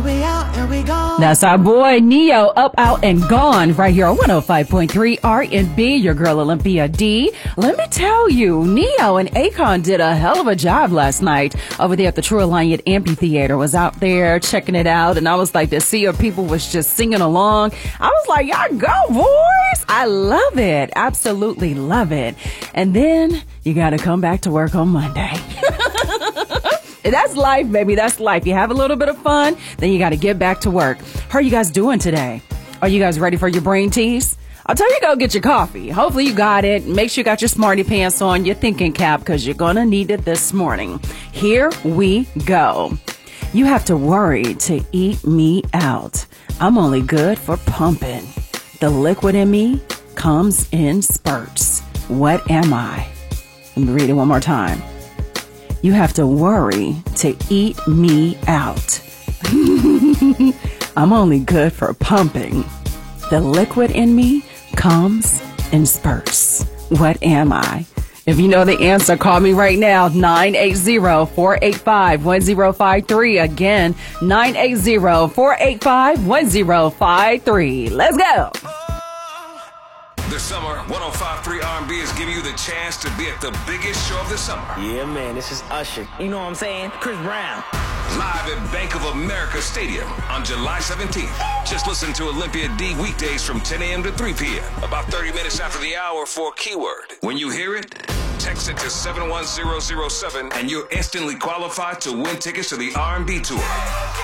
we out and we gone. That's our boy Neo, Up, Out, and Gone, right here on 105.3 R&B, your girl Olympia D. Let me tell you, Neo and Akon did a hell of a job last night over there at the True Alliance Amphitheater. Was out there checking it out, and I was like, the sea of people was just singing along. I was like, y'all go, boys. I love it. Absolutely love it. And then you got to come back to work on Monday. That's life, baby. That's life. You have a little bit of fun, then you got to get back to work. How are you guys doing today? Are you guys ready for your brain tease? I'll tell you, go get your coffee. Hopefully you got it. Make sure you got your smarty pants on, your thinking cap, because you're going to need it this morning. Here we go. You have to worry to eat me out. I'm only good for pumping. The liquid in me comes in spurts. What am I? Let me read it one more time. You have to worry to eat me out. I'm only good for pumping. The liquid in me comes in spurts. What am I? If you know the answer, call me right now, 980-485-1053. Again, 980-485-1053. Let's go. This summer, 105.3 R&B is giving you the chance to be at the biggest show of the summer. Yeah, man, this is Usher. You know what I'm saying? Chris Brown. Live at Bank of America Stadium on July 17th. Just listen to Olympia D weekdays from 10 a.m. to 3 p.m. About 30 minutes after the hour for a keyword. When you hear it, text it to 71007 and you're instantly qualified to win tickets to the R&B tour.